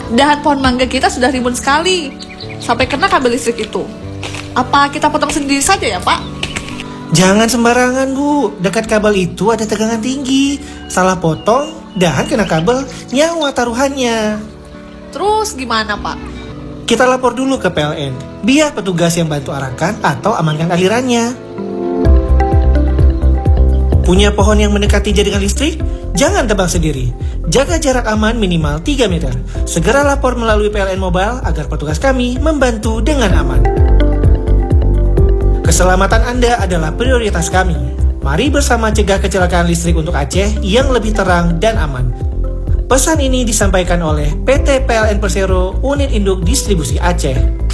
Dahan pohon mangga kita sudah rimbun sekali, sampai kena kabel listrik itu. Apa kita potong sendiri saja ya, Pak? Jangan sembarangan, Bu. Dekat kabel itu ada tegangan tinggi. Salah potong, dahan kena kabel, nyawa taruhannya. Terus gimana, Pak? Kita lapor dulu ke PLN, biar petugas yang bantu arahkan atau amankan alirannya. Punya pohon yang mendekati jaringan listrik? Jangan tebang sendiri. Jaga jarak aman minimal 3 meter. Segera lapor melalui PLN Mobile agar petugas kami membantu dengan aman. Keselamatan Anda adalah prioritas kami. Mari bersama cegah kecelakaan listrik untuk Aceh yang lebih terang dan aman. Pesan ini disampaikan oleh PT PLN Persero, Unit Induk Distribusi Aceh.